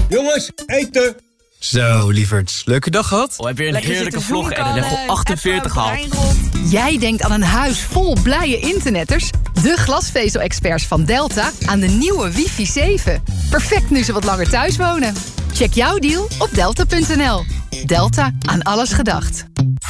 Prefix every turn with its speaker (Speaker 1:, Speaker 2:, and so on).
Speaker 1: Jongens, eten!
Speaker 2: Zo, lieverds. Leuke dag gehad?
Speaker 3: Heb weer een heerlijke vlog en een level 48 gehaald.
Speaker 4: Jij denkt aan een huis vol blije internetters? De glasvezel-experts van Delta aan de nieuwe wifi 7. Perfect nu ze wat langer thuis wonen. Check jouw deal op delta.nl. Delta, aan alles gedacht.